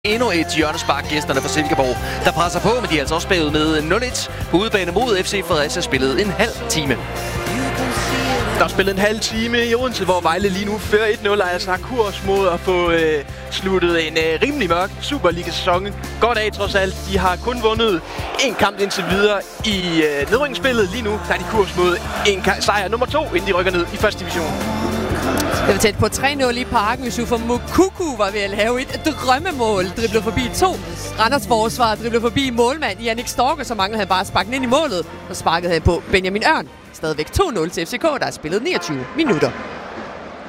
Endnu et hjørnespark, gæsterne fra Silkeborg, der presser på, men de er altså også bagud med 0-1 på udebane mod FC Fredericia, spillet en halv time. Der er spillet en halv time i Odense, hvor Vejle lige nu fører 1-0 og altså har kurs mod at få sluttet en rimelig mørk Superliga-sæson godt af trods alt. De har kun vundet en kamp indtil videre i nedrykningsspillet. Lige nu der er de kurs mod en sejr nummer 2, inden de rykker ned i første division. Det var tæt på 3-0 i parken. Yusufa Moukoko var ved at lave et drømmemål. Dribler forbi 2. Randers forsvar dribler forbi målmand Jannik Storke, så manglede han bare at sparke den ind i målet. Så sparkede han på Benjamin Ørn. Stadigvæk 2-0 til FCK, der har spillet 29 minutter.